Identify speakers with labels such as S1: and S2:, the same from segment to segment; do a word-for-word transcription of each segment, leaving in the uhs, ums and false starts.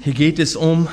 S1: Hier geht es um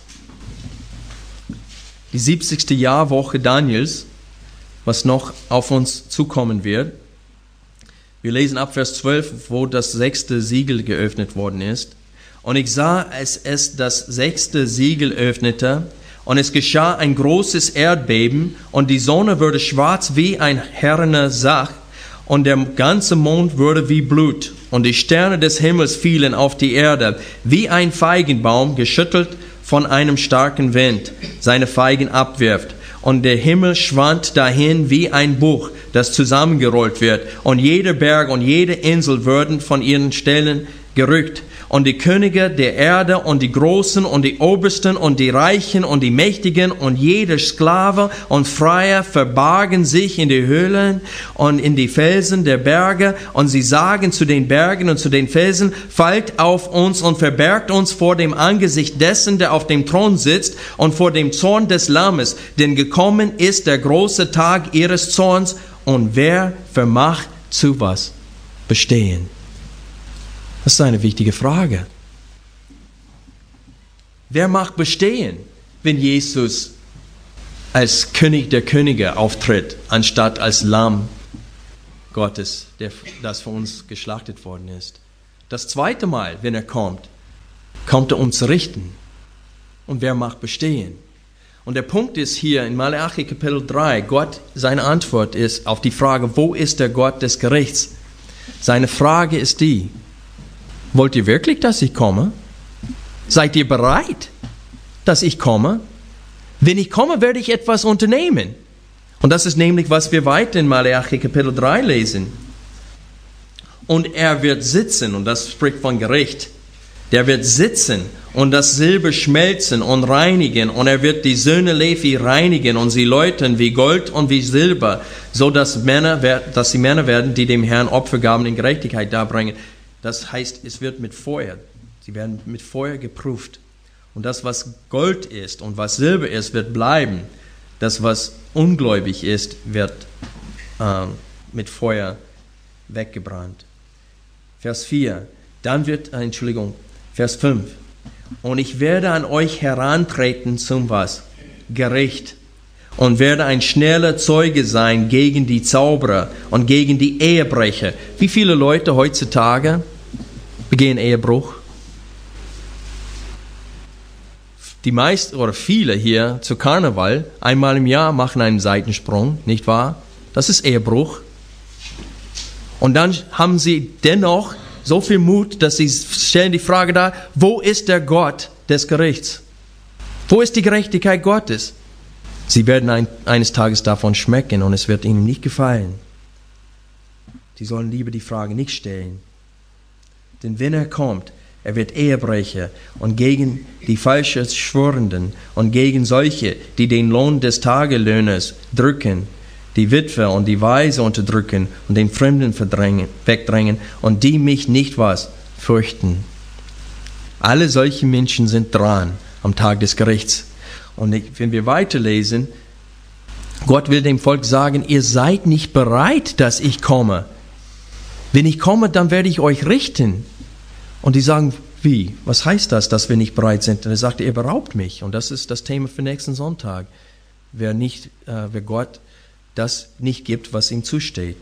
S1: die siebzigste Jahrwoche Daniels, was noch auf uns zukommen wird. Wir lesen ab Vers zwölf, wo das sechste Siegel geöffnet worden ist. Und ich sah, als es das sechste Siegel öffnete, und es geschah ein großes Erdbeben, und die Sonne wurde schwarz wie ein herrener Sach, und der ganze Mond wurde wie Blut, und die Sterne des Himmels fielen auf die Erde, wie ein Feigenbaum, geschüttelt von einem starken Wind, seine Feigen abwirft. Und der Himmel schwand dahin wie ein Buch, das zusammengerollt wird, und jeder Berg und jede Insel würden von ihren Stellen gerückt. Und die Könige der Erde und die Großen und die Obersten und die Reichen und die Mächtigen und jeder Sklave und Freier verbargen sich in die Höhlen und in die Felsen der Berge. Und sie sagen zu den Bergen und zu den Felsen, fallt auf uns und verbergt uns vor dem Angesicht dessen, der auf dem Thron sitzt, und vor dem Zorn des Lammes. Denn gekommen ist der große Tag ihres Zorns. Und wer vermag zu was bestehen? Das ist eine wichtige Frage. Wer mag bestehen, wenn Jesus als König der Könige auftritt, anstatt als Lamm Gottes, der, das für uns geschlachtet worden ist? Das zweite Mal, wenn er kommt, kommt er, um zu richten. Und wer mag bestehen? Und der Punkt ist hier in Malachi Kapitel drei, Gott, seine Antwort ist auf die Frage, wo ist der Gott des Gerichts? Seine Frage ist die: Wollt ihr wirklich, dass ich komme? Seid ihr bereit, dass ich komme? Wenn ich komme, werde ich etwas unternehmen. Und das ist nämlich, was wir weiter in Malachi Kapitel drei lesen. Und er wird sitzen, und das spricht von Gericht. Der wird sitzen und das Silber schmelzen und reinigen, und er wird die Söhne Levi reinigen und sie läuten wie Gold und wie Silber, so dass, Männer, dass sie Männer werden, die dem Herrn Opfergaben in Gerechtigkeit darbringen. Das heißt, es wird mit Feuer, sie werden mit Feuer geprüft. Und das, was Gold ist und was Silber ist, wird bleiben. Das, was ungläubig ist, wird äh, mit Feuer weggebrannt. Vers vier, dann wird, äh, Entschuldigung, Vers fünf. Und ich werde an euch herantreten zum was? Gericht. Und werde ein schneller Zeuge sein gegen die Zauberer und gegen die Ehebrecher. Wie viele Leute heutzutage begehen Ehebruch? Die meisten oder viele hier zu Karneval einmal im Jahr machen einen Seitensprung, nicht wahr? Das ist Ehebruch. Und dann haben sie dennoch so viel Mut, dass sie stellen die Frage dar, wo ist der Gott des Gerichts? Wo ist die Gerechtigkeit Gottes? Sie werden ein, eines Tages davon schmecken und es wird ihnen nicht gefallen. Sie sollen lieber die Frage nicht stellen. Denn wenn er kommt, er wird Ehebrecher und gegen die falsch Schwörenden und gegen solche, die den Lohn des Tagelöhners drücken, die Witwe und die Waise unterdrücken und den Fremden verdrängen, wegdrängen und die mich nicht was fürchten. Alle solche Menschen sind dran am Tag des Gerichts. Und wenn wir weiterlesen, Gott will dem Volk sagen, ihr seid nicht bereit, dass ich komme. Wenn ich komme, dann werde ich euch richten. Und die sagen, wie? Was heißt das, dass wir nicht bereit sind? Und er sagt, ihr beraubt mich. Und das ist das Thema für nächsten Sonntag. Wer, nicht, äh, wer Gott das nicht gibt, was ihm zusteht.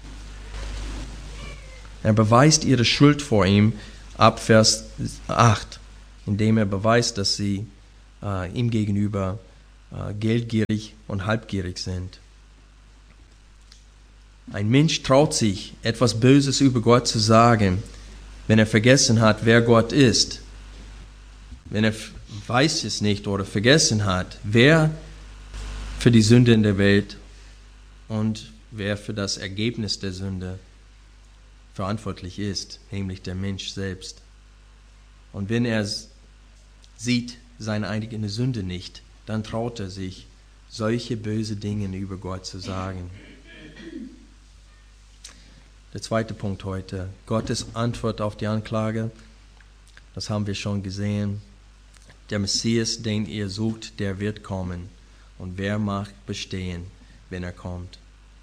S1: Er beweist ihre Schuld vor ihm ab Vers acht, indem er beweist, dass sie äh, ihm gegenüber äh, geldgierig und halbgierig sind. Ein Mensch traut sich, etwas Böses über Gott zu sagen, wenn er vergessen hat, wer Gott ist. Wenn er weiß es nicht oder vergessen hat, wer für die Sünde in der Welt und wer für das Ergebnis der Sünde verantwortlich ist, nämlich der Mensch selbst. Und wenn er sieht seine eigene Sünde nicht, dann traut er sich, solche böse Dinge über Gott zu sagen. Der zweite Punkt heute, Gottes Antwort auf die Anklage, das haben wir schon gesehen. Der Messias, den ihr sucht, der wird kommen. Und wer mag bestehen, wenn er kommt?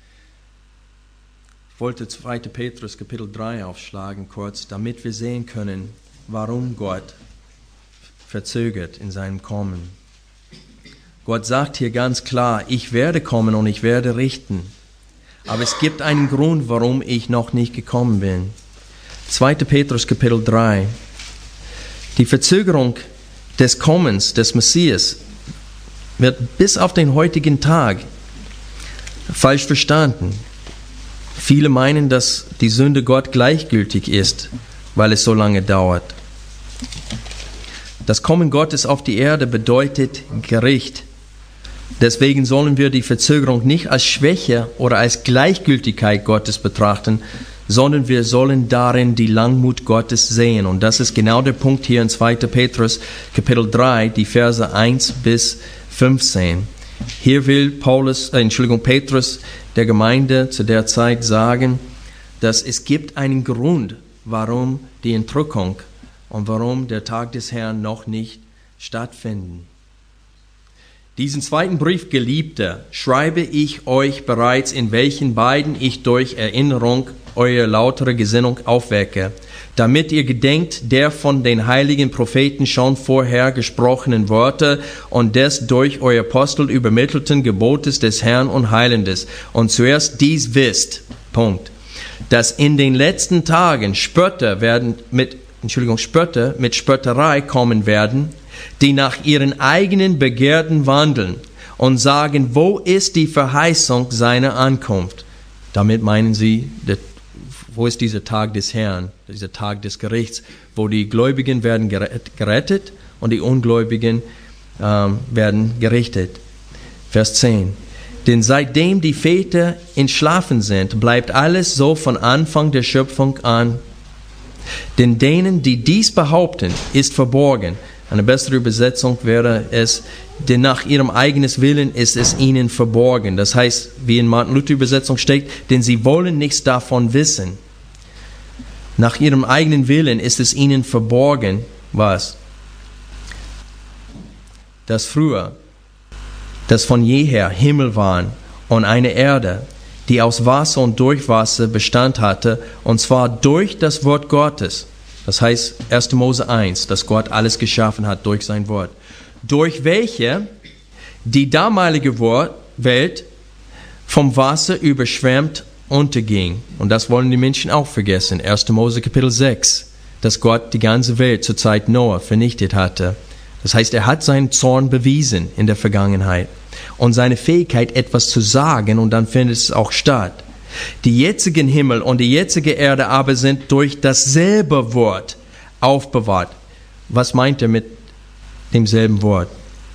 S1: Ich wollte zweiter Petrus Kapitel drei aufschlagen kurz, damit wir sehen können, warum Gott verzögert in seinem Kommen. Gott sagt hier ganz klar, ich werde kommen und ich werde richten. Aber es gibt einen Grund, warum ich noch nicht gekommen bin. zweiter Petrus Kapitel drei. Die Verzögerung des Kommens des Messias wird bis auf den heutigen Tag falsch verstanden. Viele meinen, dass die Sünde Gott gleichgültig ist, weil es so lange dauert. Das Kommen Gottes auf die Erde bedeutet Gericht. Deswegen sollen wir die Verzögerung nicht als Schwäche oder als Gleichgültigkeit Gottes betrachten, sondern wir sollen darin die Langmut Gottes sehen. Und das ist genau der Punkt hier in zweiter Petrus Kapitel drei, die Verse eins bis fünfzehn. Hier will Paulus, äh, Entschuldigung, Petrus der Gemeinde zu der Zeit sagen, dass es gibt einen Grund, warum die Entrückung und warum der Tag des Herrn noch nicht stattfinden. Diesen zweiten Brief, Geliebter, schreibe ich euch bereits, in welchen beiden ich durch Erinnerung eure lautere Gesinnung aufwecke, damit ihr gedenkt der von den heiligen Propheten schon vorher gesprochenen Worte und des durch euer Apostel übermittelten Gebotes des Herrn und Heilandes. Und zuerst dies wisst, Punkt, dass in den letzten Tagen Spötter werden mit, Entschuldigung, Spötter mit Spötterei kommen werden, die nach ihren eigenen Begierden wandeln und sagen, wo ist die Verheißung seiner Ankunft? Damit meinen sie, der, wo ist dieser Tag des Herrn, dieser Tag des Gerichts, wo die Gläubigen werden gerettet und die Ungläubigen ähm, werden gerichtet. Vers zehn. Denn seitdem die Väter entschlafen sind, bleibt alles so von Anfang der Schöpfung an. Denn denen, die dies behaupten, ist verborgen. Eine bessere Übersetzung wäre es, denn nach ihrem eigenen Willen ist es ihnen verborgen. Das heißt, wie in Martin Luther Übersetzung steht, denn sie wollen nichts davon wissen. Nach ihrem eigenen Willen ist es ihnen verborgen, was? Dass früher, dass von jeher Himmel waren und eine Erde, die aus Wasser und durch Wasser Bestand hatte, und zwar durch das Wort Gottes. Das heißt, erster Mose eins, dass Gott alles geschaffen hat durch sein Wort. Durch welche die damalige Welt vom Wasser überschwemmt unterging. Und das wollen die Menschen auch vergessen. erster Mose Kapitel sechs, dass Gott die ganze Welt zur Zeit Noah vernichtet hatte. Das heißt, er hat seinen Zorn bewiesen in der Vergangenheit und seine Fähigkeit, etwas zu sagen, und dann findet es auch statt. Die jetzigen Himmel und die jetzige Erde aber sind durch dasselbe Wort aufbewahrt. Was meint er mit demselben Wort?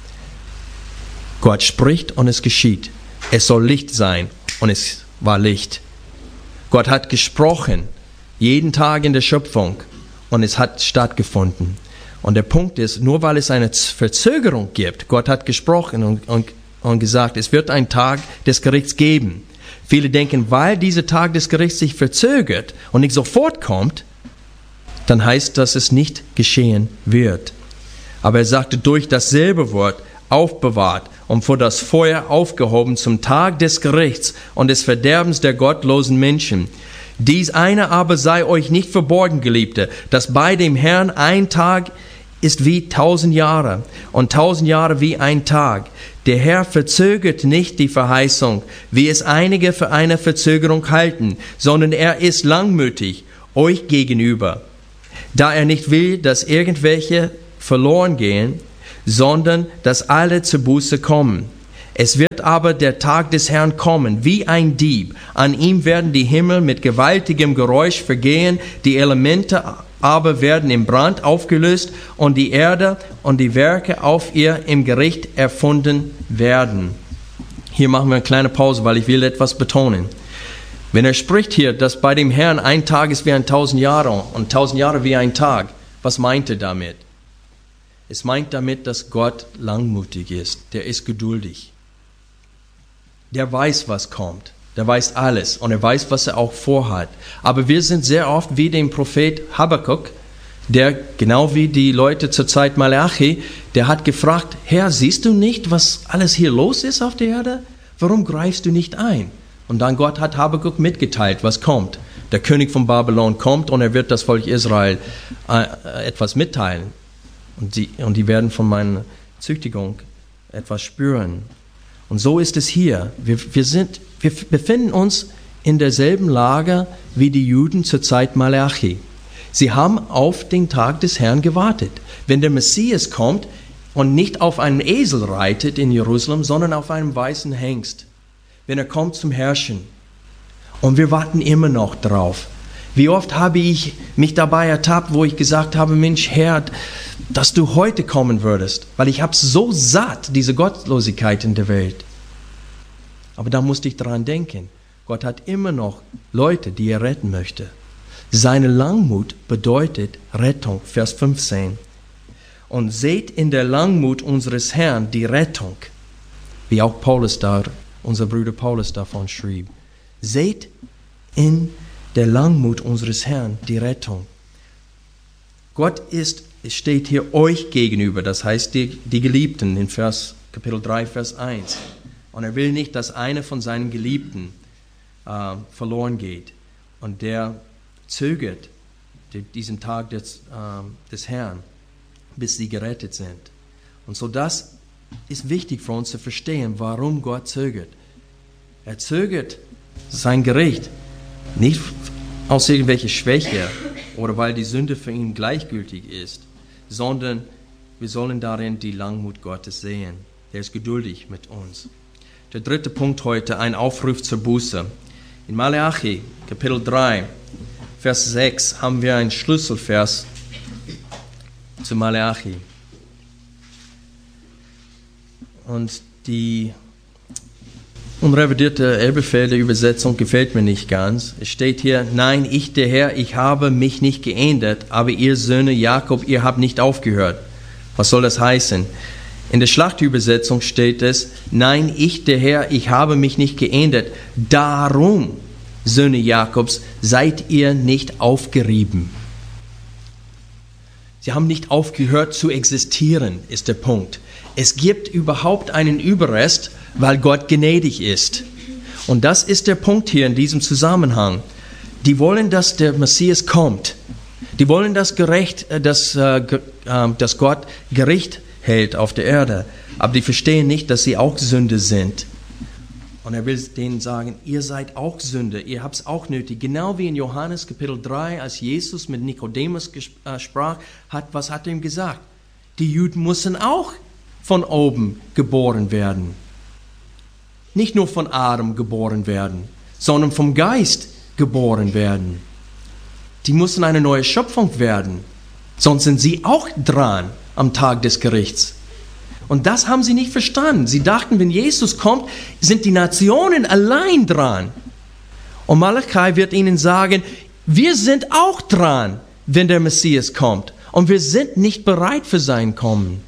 S1: Gott spricht und es geschieht. Es soll Licht sein und es war Licht. Gott hat gesprochen, jeden Tag in der Schöpfung, und es hat stattgefunden. Und der Punkt ist, nur weil es eine Verzögerung gibt, Gott hat gesprochen und, und, und gesagt, es wird einen Tag des Gerichts geben. Viele denken, weil dieser Tag des Gerichts sich verzögert und nicht sofort kommt, dann heißt das, dass es nicht geschehen wird. Aber er sagte, durch dasselbe Wort aufbewahrt und vor das Feuer aufgehoben zum Tag des Gerichts und des Verderbens der gottlosen Menschen. Dies eine aber sei euch nicht verborgen, Geliebte, dass bei dem Herrn ein Tag ist wie tausend Jahre und tausend Jahre wie ein Tag. Der Herr verzögert nicht die Verheißung, wie es einige für eine Verzögerung halten, sondern er ist langmütig euch gegenüber, da er nicht will, dass irgendwelche verloren gehen, sondern dass alle zur Buße kommen. Es wird aber der Tag des Herrn kommen, wie ein Dieb. An ihm werden die Himmel mit gewaltigem Geräusch vergehen, die Elemente aber werden im Brand aufgelöst und die Erde und die Werke auf ihr im Gericht erfunden werden. Hier machen wir eine kleine Pause, weil ich will etwas betonen. Wenn er spricht hier, dass bei dem Herrn ein Tag ist wie ein tausend Jahre und tausend Jahre wie ein Tag, was meint er damit? Es meint damit, dass Gott langmutig ist, der ist geduldig. Der weiß, was kommt. Der weiß alles und er weiß, was er auch vorhat. Aber wir sind sehr oft wie dem Prophet Habakuk, der genau wie die Leute zur Zeit Malachi, der hat gefragt, Herr, siehst du nicht, was alles hier los ist auf der Erde? Warum greifst du nicht ein? Und dann Gott hat Habakuk mitgeteilt, was kommt. Der König von Babylon kommt und er wird das Volk Israel äh, etwas mitteilen. Und die, und die werden von meiner Züchtigung etwas spüren. Und so ist es hier. Wir, wir, sind, wir befinden uns in derselben Lage wie die Juden zur Zeit Malachi. Sie haben auf den Tag des Herrn gewartet. Wenn der Messias kommt und nicht auf einem Esel reitet in Jerusalem, sondern auf einem weißen Hengst. Wenn er kommt zum Herrschen. Und wir warten immer noch drauf. Wie oft habe ich mich dabei ertappt, wo ich gesagt habe, Mensch, Herr, dass du heute kommen würdest, weil ich habe so satt, diese Gottlosigkeit in der Welt. Aber da musste ich daran denken, Gott hat immer noch Leute, die er retten möchte. Seine Langmut bedeutet Rettung, Vers fünfzehn. Und seht in der Langmut unseres Herrn die Rettung, wie auch Paulus da, unser Bruder Paulus davon schrieb. Seht in der Langmut unseres Herrn die Rettung. Gott ist, es steht hier euch gegenüber, das heißt die, die Geliebten in Vers, Kapitel drei, Vers eins. Und er will nicht, dass einer von seinen Geliebten äh, verloren geht. Und der zögert die, diesen Tag des, äh, des Herrn, bis sie gerettet sind. Und so das ist wichtig für uns zu verstehen, warum Gott zögert. Er zögert sein Gericht nicht aus irgendwelcher Schwäche oder weil die Sünde für ihn gleichgültig ist, sondern wir sollen darin die Langmut Gottes sehen. Er ist geduldig mit uns. Der dritte Punkt heute, ein Aufruf zur Buße. In Malachi, Kapitel drei, Vers sechs, haben wir einen Schlüsselvers zu Malachi. Und die unrevidierte Elberfelder Übersetzung gefällt mir nicht ganz. Es steht hier, nein, ich der Herr, ich habe mich nicht geändert, aber ihr Söhne Jakob, ihr habt nicht aufgehört. Was soll das heißen? In der Schlachtübersetzung steht es, nein, ich der Herr, ich habe mich nicht geändert, darum, Söhne Jakobs, seid ihr nicht aufgerieben. Sie haben nicht aufgehört zu existieren, ist der Punkt. Es gibt überhaupt einen Überrest, weil Gott gnädig ist. Und das ist der Punkt hier in diesem Zusammenhang. Die wollen, dass der Messias kommt. Die wollen, dass, gerecht, dass, äh, dass Gott Gericht hält auf der Erde. Aber die verstehen nicht, dass sie auch Sünde sind. Und er will denen sagen, ihr seid auch Sünder, ihr habt es auch nötig. Genau wie in Johannes Kapitel drei, als Jesus mit Nikodemus äh, sprach, hat, was hat er ihm gesagt? Die Juden müssen auch von oben geboren werden. Nicht nur von Adam geboren werden, sondern vom Geist geboren werden. Die müssen eine neue Schöpfung werden, sonst sind sie auch dran am Tag des Gerichts. Und das haben sie nicht verstanden. Sie dachten, wenn Jesus kommt, sind die Nationen allein dran. Und Malachi wird ihnen sagen, wir sind auch dran, wenn der Messias kommt. Und wir sind nicht bereit für sein Kommen.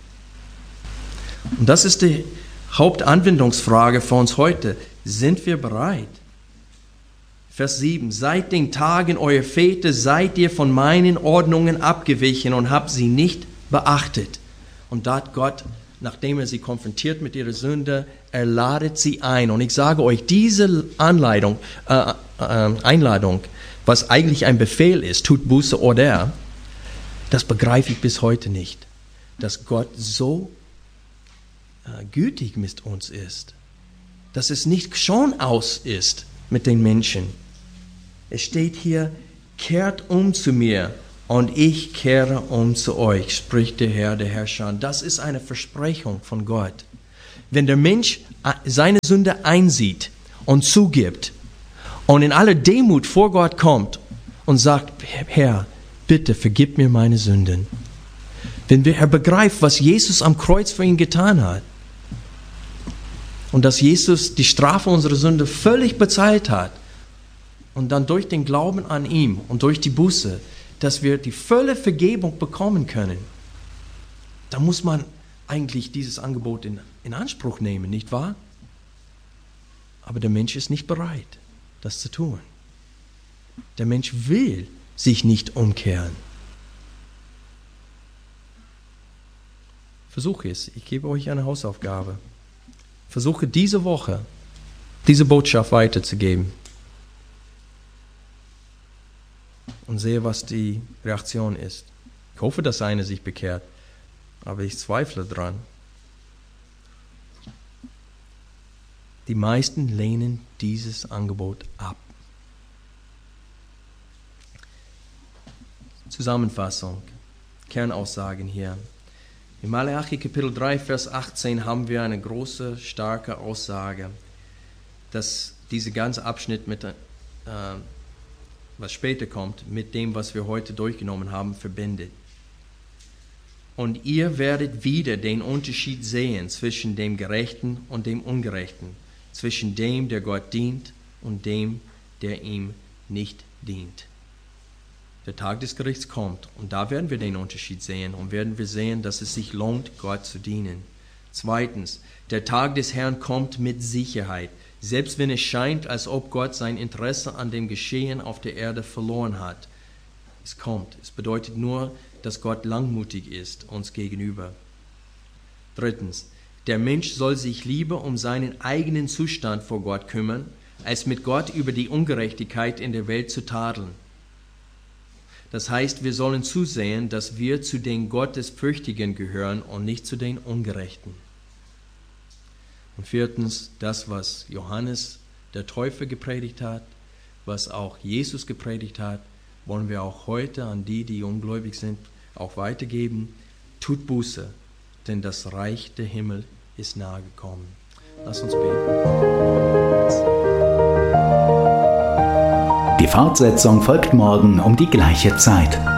S1: Und das ist die Hauptanwendungsfrage für uns heute. Sind wir bereit? Vers sieben. Seit den Tagen eurer Väter seid ihr von meinen Ordnungen abgewichen und habt sie nicht beachtet. Und da hat Gott, nachdem er sie konfrontiert mit ihrer Sünde, er ladet sie ein. Und ich sage euch, diese Anleitung, äh, äh, Einladung, was eigentlich ein Befehl ist, tut Buße oder, das begreife ich bis heute nicht. Dass Gott so äh, gütig mit uns ist. Dass es nicht schon aus ist mit den Menschen. Es steht hier, kehrt um zu mir und ich kehre um zu euch, spricht der Herr, der Herrscher. Das ist eine Versprechung von Gott. Wenn der Mensch seine Sünde einsieht und zugibt und in aller Demut vor Gott kommt und sagt, Herr, bitte vergib mir meine Sünden. Wenn er begreift, was Jesus am Kreuz für ihn getan hat und dass Jesus die Strafe unserer Sünde völlig bezahlt hat und dann durch den Glauben an ihm und durch die Buße, dass wir die volle Vergebung bekommen können, da muss man eigentlich dieses Angebot in, in Anspruch nehmen, nicht wahr? Aber der Mensch ist nicht bereit, das zu tun. Der Mensch will sich nicht umkehren. Versuche es. Ich gebe euch eine Hausaufgabe. Versuche diese Woche, diese Botschaft weiterzugeben. Und sehe, was die Reaktion ist. Ich hoffe, dass einer sich bekehrt. Aber ich zweifle dran. Die meisten lehnen dieses Angebot ab. Zusammenfassung, Kernaussagen hier. In Malachi Kapitel drei, Vers achtzehn haben wir eine große, starke Aussage, dass dieser ganze Abschnitt, mit, äh, was später kommt, mit dem, was wir heute durchgenommen haben, verbindet. Und ihr werdet wieder den Unterschied sehen zwischen dem Gerechten und dem Ungerechten, zwischen dem, der Gott dient, und dem, der ihm nicht dient. Der Tag des Gerichts kommt und da werden wir den Unterschied sehen und werden wir sehen, dass es sich lohnt, Gott zu dienen. Zweitens, der Tag des Herrn kommt mit Sicherheit, selbst wenn es scheint, als ob Gott sein Interesse an dem Geschehen auf der Erde verloren hat. Es kommt. Es bedeutet nur, dass Gott langmutig ist uns gegenüber. Drittens, der Mensch soll sich lieber um seinen eigenen Zustand vor Gott kümmern, als mit Gott über die Ungerechtigkeit in der Welt zu tadeln. Das heißt, wir sollen zusehen, dass wir zu den Gottesfürchtigen gehören und nicht zu den Ungerechten. Und viertens, das, was Johannes der Täufer gepredigt hat, was auch Jesus gepredigt hat, wollen wir auch heute an die, die ungläubig sind, auch weitergeben. Tut Buße, denn das Reich der Himmel ist nahe gekommen. Lass uns beten.
S2: Die Fortsetzung folgt morgen um die gleiche Zeit.